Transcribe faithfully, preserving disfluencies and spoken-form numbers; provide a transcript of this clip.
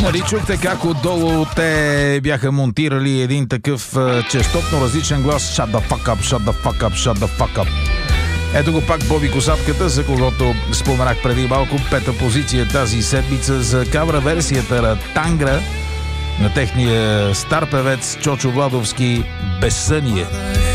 Нали чухте как отдолу те бяха монтирали един такъв честотно различен глас? Shut the fuck up, shut the fuck up, shut the fuck up. Ето го пак Боби Косатката, за когото споменах преди малко. Пета позиция тази седмица за кавра версията на Тангра на техния стар певец Чочо Владовски "Безсъние".